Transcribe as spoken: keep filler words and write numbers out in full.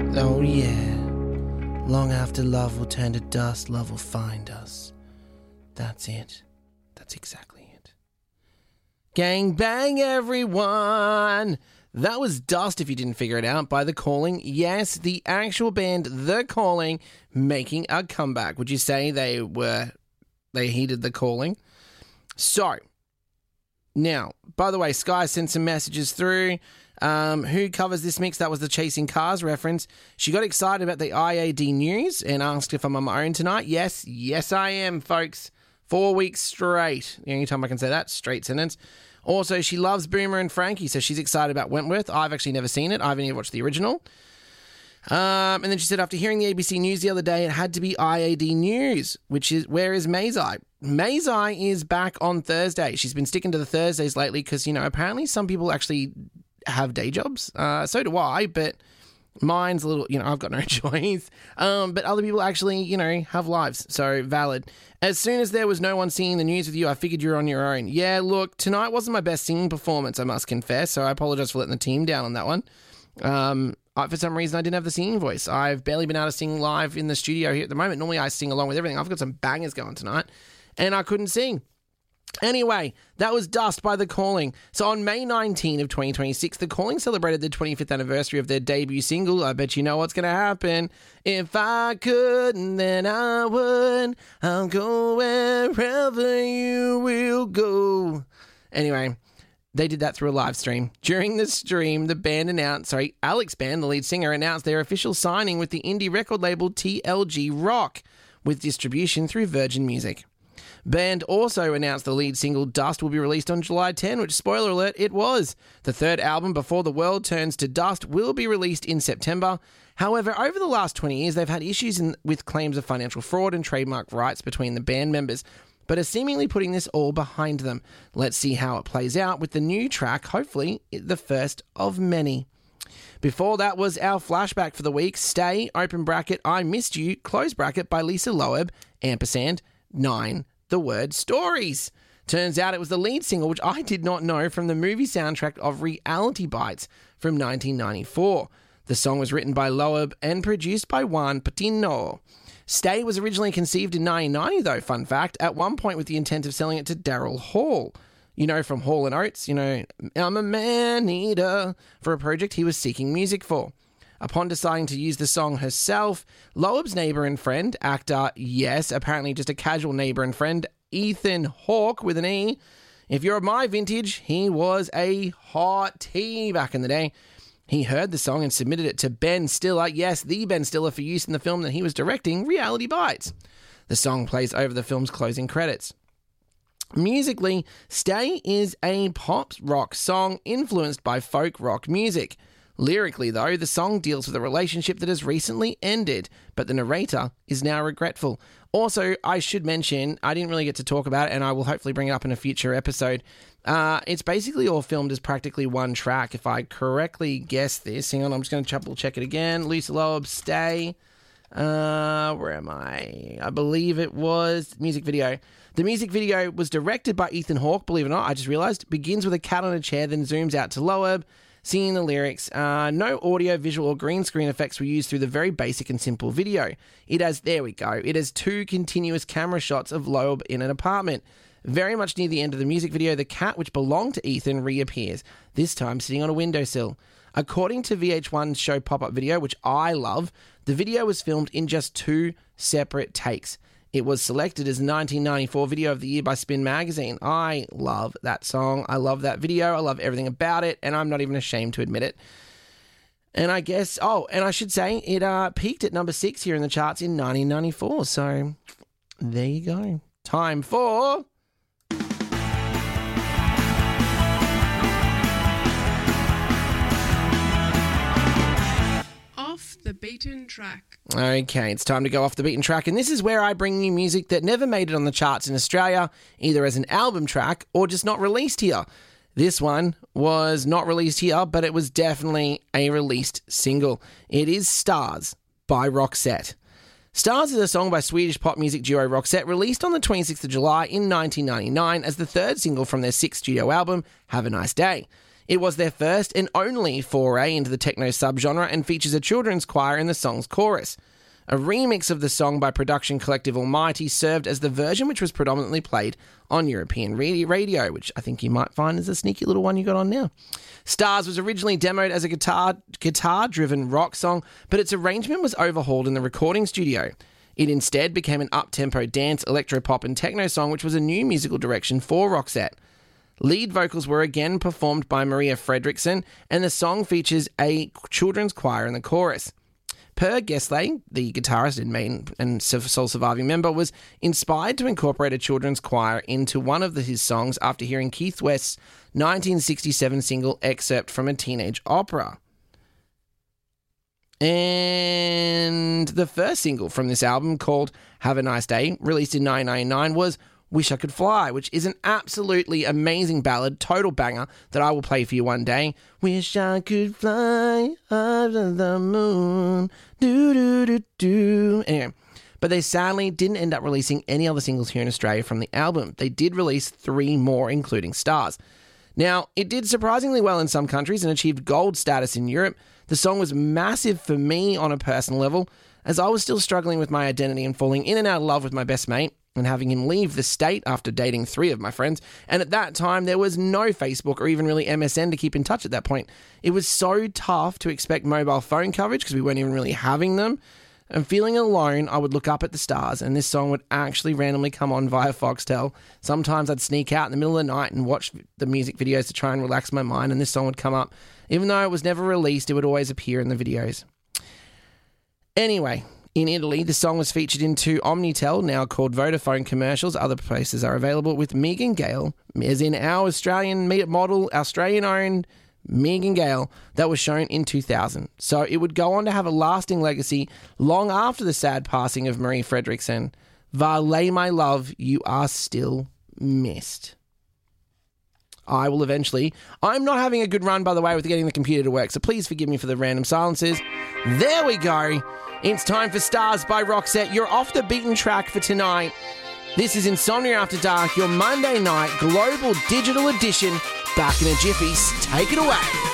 Oh yeah. Long after love will turn to dust, love will find us. That's it. That's exactly it. Gang bang, everyone! That was Dust, if you didn't figure it out, by The Calling. Yes, the actual band The Calling making a comeback. Would you say they were, they heeded the calling? So, now, by the way, Sky sent some messages through. Um, who covers this mix? That was the Chasing Cars reference. She got excited about the I A D news and asked if I'm on my own tonight. Yes, yes I am, folks. Four weeks straight. The only time I can say that, straight sentence. Also, she loves Boomer and Frankie, so she's excited about Wentworth. I've actually never seen it. I've only watched the original. Um, and then she said, after hearing the A B C News the other day, it had to be I A D News, which is, where is Mazai? Mazai is back on Thursday. She's been sticking to the Thursdays lately because, you know, apparently some people actually have day jobs. Uh, so do I, but mine's a little, you know, I've got no choice. Um, but other people actually, you know, have lives. So valid. As soon as there was no one singing the news with you, I figured you were on your own. Yeah, look, tonight wasn't my best singing performance, I must confess. So I apologize for letting the team down on that one. Um, I, for some reason, I didn't have the singing voice. I've barely been able to sing live in the studio here at the moment. Normally I sing along with everything. I've got some bangers going tonight and I couldn't sing. Anyway, that was Dust by The Calling. So on May nineteenth of twenty twenty-six, The Calling celebrated the twenty-fifth anniversary of their debut single. I bet you know what's going to happen. If I could, then I would. I'll go wherever you will go. Anyway, they did that through a live stream. During the stream, the band announced, sorry, Alex Band, the lead singer, announced their official signing with the indie record label T L G Rock, with distribution through Virgin Music. Band also announced the lead single Dust will be released on July tenth, which, spoiler alert, it was. The third album, Before the World Turns to Dust, will be released in September. However, over the last twenty years, they've had issues in, with claims of financial fraud and trademark rights between the band members, but are seemingly putting this all behind them. Let's see how it plays out with the new track, hopefully the first of many. Before that was our flashback for the week, Stay, open bracket, I Missed You, close bracket, by Lisa Loeb, ampersand, nine. The word Stories. Turns out it was the lead single, which I did not know, from the movie soundtrack of Reality Bites from nineteen ninety-four. The song was written by Loeb and produced by Juan Patino. Stay was originally conceived in nineteen ninety, though, fun fact, at one point with the intent of selling it to Daryl Hall. You know, from Hall and Oates, you know, I'm a man-eater, for a project he was seeking music for. Upon deciding to use the song herself, Loeb's neighbour and friend, actor, yes, apparently just a casual neighbour and friend, Ethan Hawke with an E. If you're of my vintage, he was a hot tea back in the day. He heard the song and submitted it to Ben Stiller, yes, the Ben Stiller, for use in the film that he was directing, Reality Bites. The song plays over the film's closing credits. Musically, Stay is a pop rock song influenced by folk rock music. Lyrically, though, the song deals with a relationship that has recently ended, but the narrator is now regretful. Also, I should mention, I didn't really get to talk about it, and I will hopefully bring it up in a future episode. Uh, it's basically all filmed as practically one track, if I correctly guess this. Hang on, I'm just going to double check it again. Lisa Loeb, Stay. Uh, where am I? I believe it was music video. The music video was directed by Ethan Hawke, believe it or not, I just realised. Begins with a cat on a chair, then zooms out to Loeb singing the lyrics. Uh, no audio, visual, or green screen effects were used through the very basic and simple video. It has, there we go, it has two continuous camera shots of Loeb in an apartment. Very much near the end of the music video, the cat, which belonged to Ethan, reappears, this time sitting on a windowsill. According to V H one's show Pop-Up Video, which I love, the video was filmed in just two separate takes. It was selected as the nineteen ninety-four Video of the Year by Spin Magazine. I love that song. I love that video. I love everything about it, and I'm not even ashamed to admit it. And I guess, oh, and I should say, it uh, peaked at number six here in the charts in nineteen ninety-four. So, there you go. Time for... Off the Beaten Track. Okay, it's time to go off the beaten track, and this is where I bring you music that never made it on the charts in Australia, either as an album track or just not released here. This one was not released here, but it was definitely a released single. It is Stars by Roxette. Stars is a song by Swedish pop music duo Roxette, released on the twenty-sixth of July in nineteen ninety-nine as the third single from their sixth studio album, Have a Nice Day. It was their first and only foray into the techno subgenre and features a children's choir in the song's chorus. A remix of the song by production collective Almighty served as the version which was predominantly played on European radio, which I think you might find is a sneaky little one you got on now. Stars was originally demoed as a guitar, guitar-driven rock song, but its arrangement was overhauled in the recording studio. It instead became an up-tempo dance, electro-pop and techno song, which was a new musical direction for Roxette. Lead vocals were again performed by Maria Fredriksson, and the song features a children's choir in the chorus. Per Gessle, the guitarist and main and sole surviving member, was inspired to incorporate a children's choir into one of the, his songs after hearing Keith West's nineteen sixty-seven single Excerpt from a Teenage Opera. And the first single from this album, called Have a Nice Day, released in nineteen ninety-nine, was Wish I Could Fly, which is an absolutely amazing ballad, total banger, that I will play for you one day. Wish I could fly over the moon, do-do-do-do. Anyway, but they sadly didn't end up releasing any other singles here in Australia from the album. They did release three more, including Stars. Now, it did surprisingly well in some countries and achieved gold status in Europe. The song was massive for me on a personal level, as I was still struggling with my identity and falling in and out of love with my best mate, and having him leave the state after dating three of my friends. And at that time, there was no Facebook or even really M S N to keep in touch at that point. It was so tough to expect mobile phone coverage because we weren't even really having them. And feeling alone, I would look up at the stars, and this song would actually randomly come on via Foxtel. Sometimes I'd sneak out in the middle of the night and watch the music videos to try and relax my mind, and this song would come up. Even though it was never released, it would always appear in the videos. Anyway, in Italy, the song was featured in two Omnitel, now called Vodafone, commercials. Other places are available, with Megan Gale, as in our Australian model, Australian-owned Megan Gale, that was shown in two thousand. So it would go on to have a lasting legacy long after the sad passing of Marie Fredriksson. Vale, my love, you are still missed. I will eventually... I'm not having a good run, by the way, with getting the computer to work, so please forgive me for the random silences. There we go. It's time for Stars by Roxette. You're off the beaten track for tonight. This is Insomnia After Dark, your Monday night global digital edition. Back in a jiffy. Take it away.